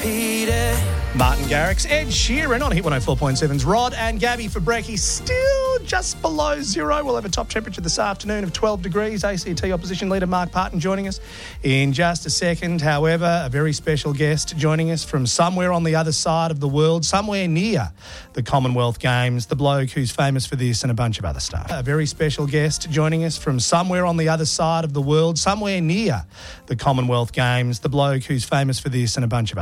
repeat it. Martin Garrix, Ed Sheeran on Hit 104.7's Rod and Gabby for brekkie, still just below zero. We'll have a top temperature this afternoon of 12 degrees. ACT Opposition Leader Mark Parton joining us in just a second. However, a very special guest joining us from somewhere on the other side of the world, somewhere near the Commonwealth Games, the bloke who's famous for this and a bunch of other stuff. A very special guest joining us from somewhere on the other side of the world, somewhere near the Commonwealth Games, the bloke who's famous for this and a bunch of